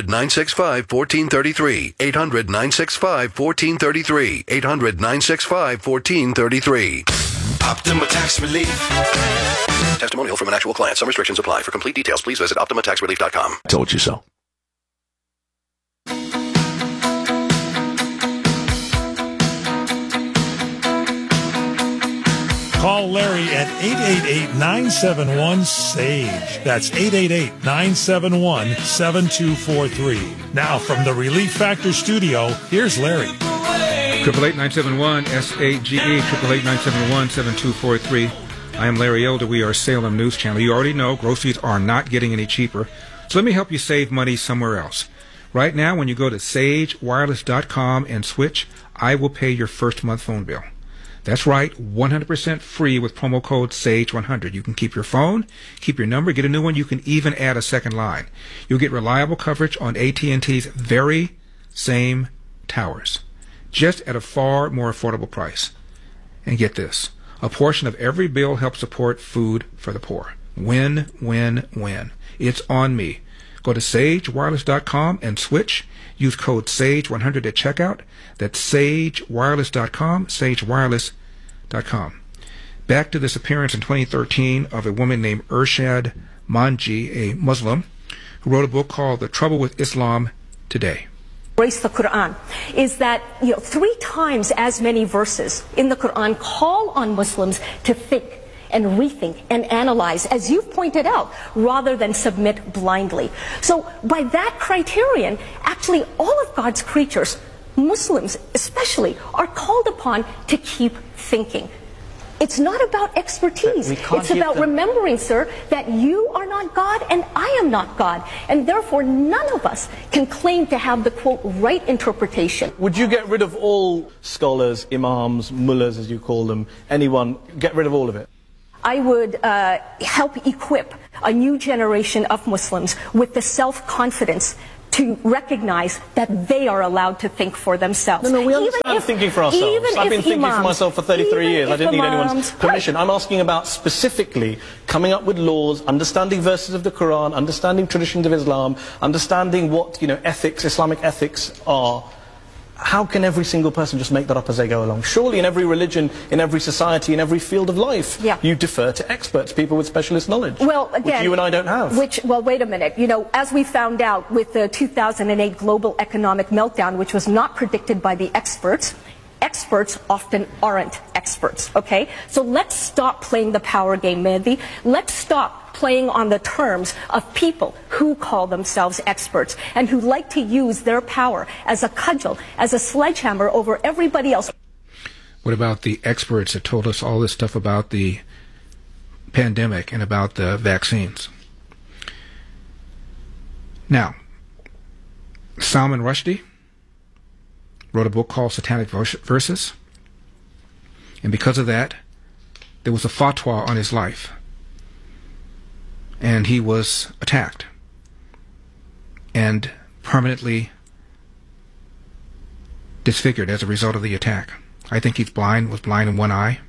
800-965-1433. 800-965-1433. 800-965-1433. Optima Tax Relief. Testimonial from an actual client. Some restrictions apply. For complete details, please visit OptimaTaxRelief.com. Told you so. Call Larry at 888-971-SAGE. That's 888-971-7243. Now from the Relief Factor studio, here's Larry. 888-971-SAGE, 888-971-7243. I am Larry Elder. We are Salem News Channel. You already know groceries are not getting any cheaper. So let me help you save money somewhere else. Right now, when you go to sagewireless.com and switch, I will pay your first month phone bill. That's right, 100% free with promo code SAGE100. You can keep your phone, keep your number, get a new one. You can even add a second line. You'll get reliable coverage on AT&T's very same towers, just at a far more affordable price. And get this, a portion of every bill helps support food for the poor. Win, win, win. It's on me. Go to sagewireless.com and switch. Use code SAGE100 at checkout. That's sagewireless.com, sagewireless.com. Back to this appearance in 2013 of a woman named Irshad Manji, a Muslim, who wrote a book called The Trouble with Islam Today. Embrace the Quran is that 3 times as many verses in the Quran call on Muslims to think and rethink and analyze, as you've pointed out, rather than submit blindly. So by that criterion, actually all of God's creatures Muslims especially are called upon to keep thinking. It's not about expertise. It's about remembering, sir, that you are not God and I am not God. And therefore, none of us can claim to have the, quote, right interpretation. Would you get rid of all scholars, imams, mullahs, as you call them, anyone, get rid of all of it? I would help equip a new generation of Muslims with the self-confidence to recognize that they are allowed to think for themselves. No, we understand thinking for ourselves. I've been thinking for myself for 33 years. I didn't need anyone's permission. I'm asking about specifically coming up with laws, understanding verses of the Quran, understanding traditions of Islam, understanding what, ethics, Islamic ethics are. How can every single person just make that up as they go along? Surely in every religion, in every society, in every field of life, you defer to experts, people with specialist knowledge, well, again, which you and I don't have. Well, wait a minute. As we found out with the 2008 global economic meltdown, which was not predicted by the experts, experts often aren't experts, okay? So let's stop playing the power game, Mehdi. Let's stop playing on the terms of people who call themselves experts and who like to use their power as a cudgel, as a sledgehammer over everybody else. What about the experts that told us all this stuff about the pandemic and about the vaccines? Now, Salman Rushdie wrote a book called Satanic Verses, and because of that, there was a fatwa on his life, and he was attacked and permanently disfigured as a result of the attack. I think he's blind, was blind in one eye.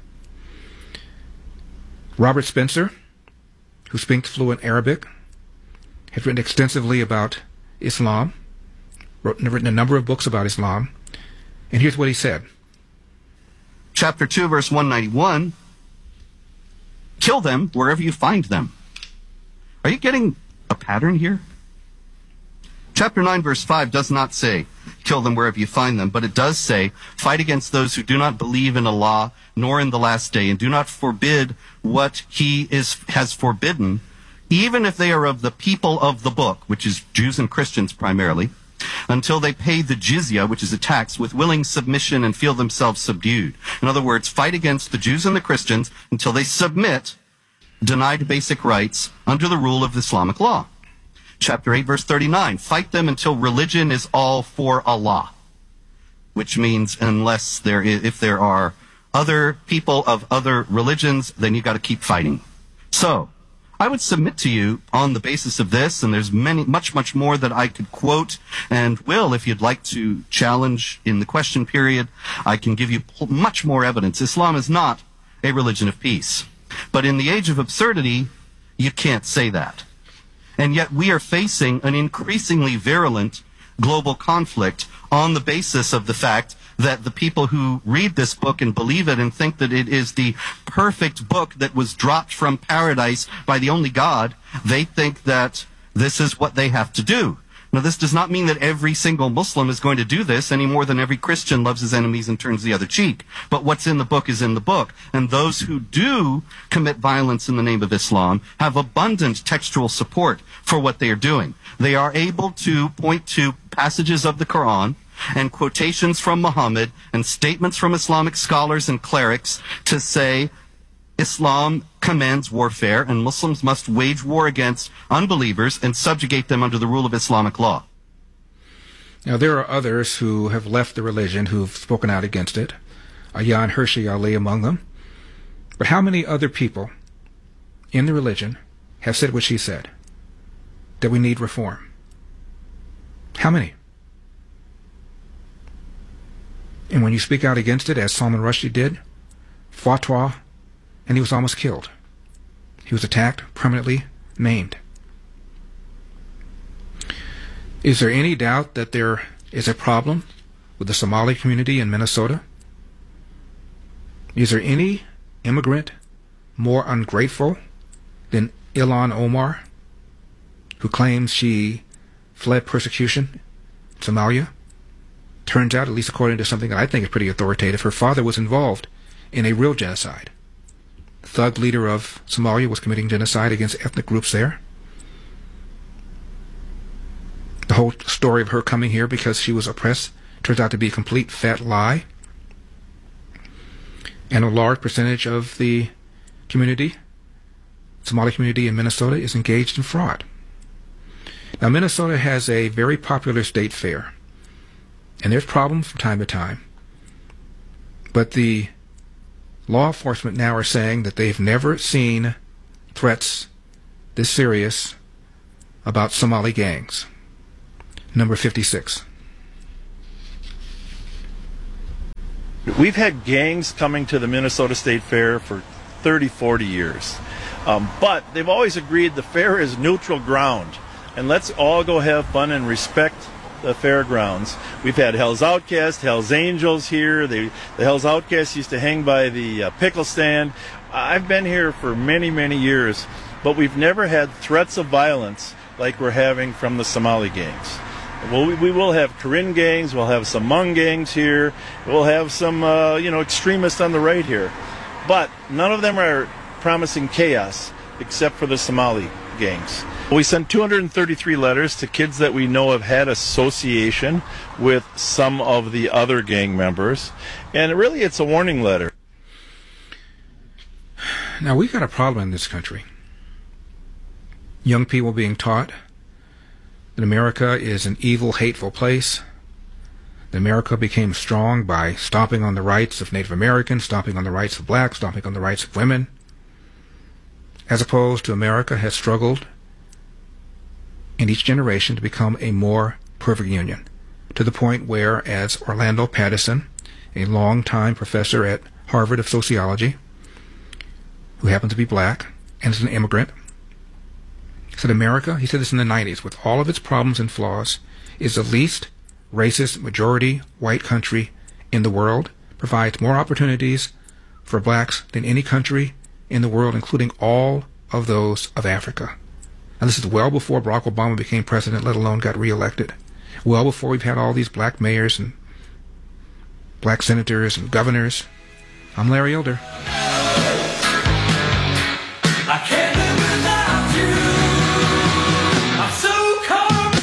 Robert Spencer, who speaks fluent Arabic, has written extensively about Islam, written a number of books about Islam, and here's what he said. Chapter 2, verse 191, kill them wherever you find them. Are you getting a pattern here? Chapter 9, verse 5 does not say, kill them wherever you find them, but it does say, fight against those who do not believe in Allah, nor in the last day, and do not forbid what He has forbidden, even if they are of the people of the book, which is Jews and Christians primarily, until they pay the jizya, which is a tax, with willing submission and feel themselves subdued. In other words, fight against the Jews and the Christians until they submit, denied basic rights under the rule of Islamic law. Chapter 8, verse 39, fight them until religion is all for Allah, which means if there are other people of other religions, then you got to keep fighting. So, I would submit to you on the basis of this, and there's much more that I could quote, and will, if you'd like to challenge in the question period, I can give you much more evidence. Islam is not a religion of peace. But in the age of absurdity, you can't say that. And yet we are facing an increasingly virulent global conflict on the basis of the fact that the people who read this book and believe it and think that it is the perfect book that was dropped from paradise by the only God, they think that this is what they have to do. Now, this does not mean that every single Muslim is going to do this any more than every Christian loves his enemies and turns the other cheek. But what's in the book is in the book. And those who do commit violence in the name of Islam have abundant textual support for what they are doing. They are able to point to passages of the Quran and quotations from Muhammad and statements from Islamic scholars and clerics to say Islam commands warfare, and Muslims must wage war against unbelievers and subjugate them under the rule of Islamic law. Now, there are others who have left the religion who've spoken out against it. Ayaan Hirsi Ali among them. But how many other people in the religion have said what she said? That we need reform? How many? And when you speak out against it, as Salman Rushdie did, fatwa, and he was almost killed. He was attacked, permanently maimed. Is there any doubt that there is a problem with the Somali community in Minnesota? Is there any immigrant more ungrateful than Ilhan Omar, who claims she fled persecution in Somalia? Turns out, at least according to something that I think is pretty authoritative, her father was involved in a real genocide. The thug leader of Somalia was committing genocide against ethnic groups there. The whole story of her coming here because she was oppressed turns out to be a complete fat lie. And a large percentage of the community, Somali community in Minnesota, is engaged in fraud. Now, Minnesota has a very popular state fair, and there's problems from time to time. But the law enforcement now are saying that they've never seen threats this serious about Somali gangs. Number 56. We've had gangs coming to the Minnesota State Fair for 30, 40 years. But they've always agreed the fair is neutral ground. And let's all go have fun and respect the fairgrounds. We've had Hell's Outcast, Hell's Angels here. The Hell's Outcast used to hang by the pickle stand. I've been here for many, many years, but we've never had threats of violence like we're having from the Somali gangs. Well, we will have Karen gangs, we'll have some Hmong gangs here, we'll have some, extremists on the right here. But none of them are promising chaos except for the Somali gangs. We sent 233 letters to kids that we know have had association with some of the other gang members, and really it's a warning letter. Now, we've got a problem in this country. Young people being taught that America is an evil, hateful place. That America became strong by stomping on the rights of Native Americans, stomping on the rights of blacks, stomping on the rights of women. As opposed to America has struggled in each generation to become a more perfect union, to the point where, as Orlando Patterson, a longtime professor at Harvard of sociology, who happens to be black and is an immigrant, said America, he said this in the 90s, with all of its problems and flaws, is the least racist majority white country in the world, provides more opportunities for blacks than any country in the world, including all of those of Africa. And this is well before Barack Obama became president, let alone got reelected. Well before we've had all these black mayors and black senators and governors. I'm Larry Elder. I can't live without you. I'm so cold.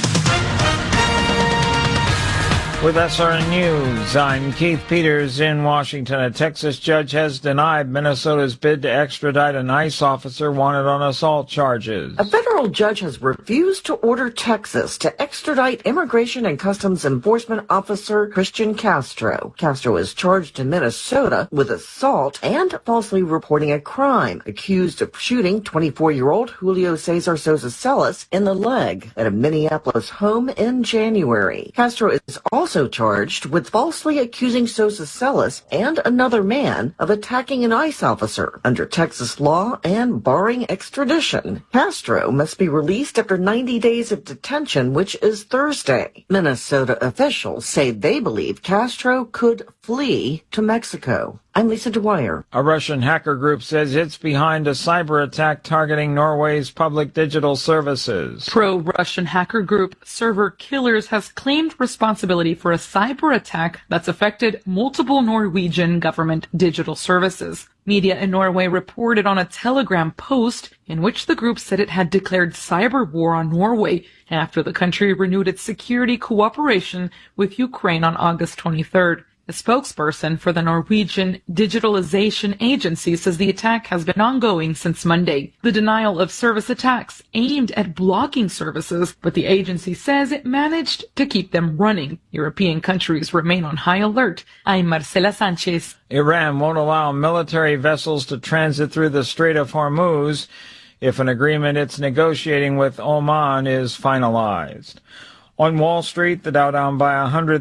With SRN News, I'm Keith Peters in Washington. A Texas judge has denied Minnesota's bid to extradite an ICE officer wanted on assault charges. A federal judge has refused to order Texas to extradite Immigration and Customs Enforcement Officer Christian Castro. Castro is charged in Minnesota with assault and falsely reporting a crime, accused of shooting 24-year-old Julio Cesar Sosa Celis in the leg at a Minneapolis home in January. Castro is also charged with falsely accusing Sosa Celis and another man of attacking an ICE officer under Texas law and barring extradition. Castro must be released after 90 days of detention, which is Thursday. Minnesota officials say they believe Castro could flee to Mexico. I'm Lisa Dwyer. A Russian hacker group says it's behind a cyber attack targeting Norway's public digital services. Pro-Russian hacker group Server Killers has claimed responsibility for a cyber attack that's affected multiple Norwegian government digital services. Media in Norway reported on a Telegram post in which the group said it had declared cyber war on Norway after the country renewed its security cooperation with Ukraine on August 23rd. A spokesperson for the Norwegian Digitalization Agency says the attack has been ongoing since Monday. The denial of service attacks aimed at blocking services, but the agency says it managed to keep them running. European countries remain on high alert. I'm Marcela Sanchez. Iran won't allow military vessels to transit through the Strait of Hormuz if an agreement it's negotiating with Oman is finalized. On Wall Street, the Dow down by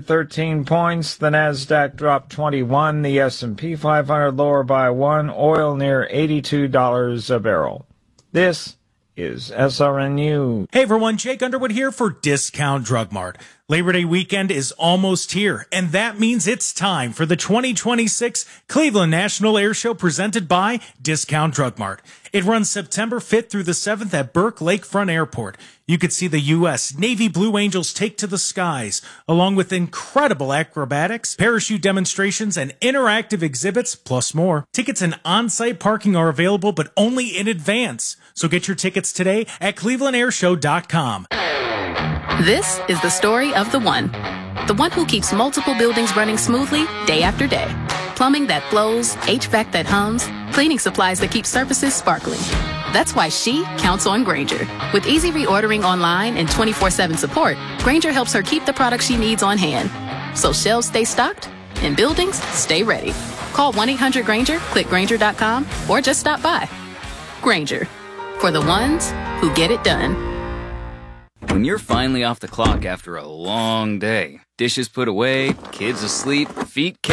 113 points, the Nasdaq dropped 21, the S&P 500 lower by 1, oil near $82 a barrel. This is SRN News. Hey everyone, Jake Underwood here for Discount Drug Mart. Labor Day weekend is almost here, and that means it's time for the 2026 Cleveland National Air Show presented by Discount Drug Mart. It runs September 5th through the 7th at Burke Lakefront Airport. You could see the U.S. Navy Blue Angels take to the skies, along with incredible acrobatics, parachute demonstrations, and interactive exhibits, plus more. Tickets and on-site parking are available, but only in advance. So get your tickets today at clevelandairshow.com. This is the story of the one. The one who keeps multiple buildings running smoothly day after day. Plumbing that flows, HVAC that hums, cleaning supplies that keep surfaces sparkling. That's why she counts on Grainger. With easy reordering online and 24/7 support, Grainger helps her keep the products she needs on hand. So shelves stay stocked and buildings stay ready. Call 1-800-GRAINGER, click Grainger.com, or just stop by. Grainger, for the ones who get it done. When you're finally off the clock after a long day, dishes put away, kids asleep, feet kicked,